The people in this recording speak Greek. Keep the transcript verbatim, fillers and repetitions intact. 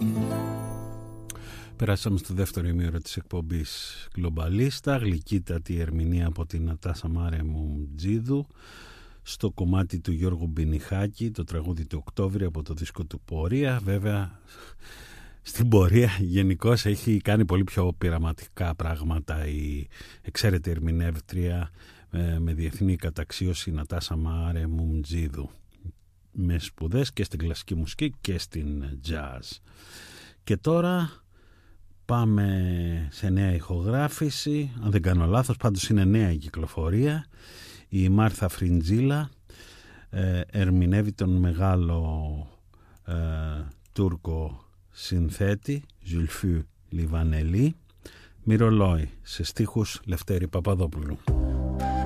Περάσαμε στο δεύτερο ημίωρο της εκπομπής Γκλομπαλίστα, γλυκύτατη ερμηνεία από την Νατάσα Μαρεμουμτζίδου στο κομμάτι του Γιώργου Μπινιχάκη, το τραγούδι του Οκτώβρη από το δίσκο του Πορεία. Βέβαια στην Πορεία γενικώς έχει κάνει πολύ πιο πειραματικά πράγματα η εξαίρετη ερμηνεύτρια με διεθνή καταξίωση Νατάσα Μαρεμουμτζίδου, με σπουδές και στην κλασική μουσική και στην jazz. Και τώρα πάμε σε νέα ηχογράφηση, αν δεν κάνω λάθος, πάντως είναι νέα η κυκλοφορία. Η Μάρθα Φριντζίλα ε, ερμηνεύει τον μεγάλο ε, Τούρκο συνθέτη Ζουλφού Λιβανελή, Μυρολόι, σε στίχους Λευτέρη Παπαδόπουλου.